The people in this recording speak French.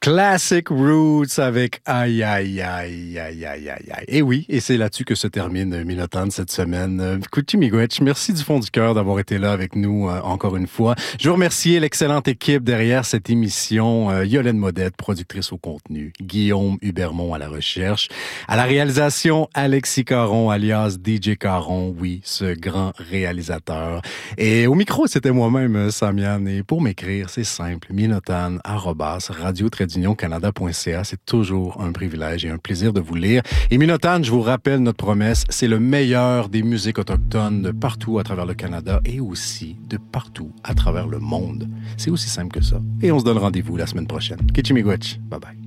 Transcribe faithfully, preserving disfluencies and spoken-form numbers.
Classic Roots avec aïe, aïe, aïe, aïe, aïe, aïe, aïe. Et oui, et c'est là-dessus que se termine Minotaure cette semaine. Kuti Miigwech, merci du fond du cœur d'avoir été là avec nous euh, encore une fois. Je veux remercier l'excellente équipe derrière cette émission. Euh, Yolène Modette, productrice au contenu. Guillaume Hubermont à la recherche. À la réalisation, Alexis Caron, alias D J Caron. Oui, ce grand réalisateur. Et au micro, c'était moi-même, Samian. Et pour m'écrire, c'est simple. Minotaure, arrobas, radio d'union canada point c a. C'est toujours un privilège et un plaisir de vous lire. Et Minotaure, je vous rappelle notre promesse, c'est le meilleur des musiques autochtones de partout à travers le Canada et aussi de partout à travers le monde. C'est aussi simple que ça. Et on se donne rendez-vous la semaine prochaine. Kuti Miigwech. Bye bye.